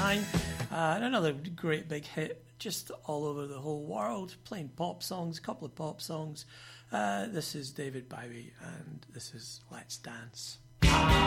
1969. And another great big hit just all over the whole world, playing pop songs, a couple of pop songs. This is David Bowie, and this is Let's Dance.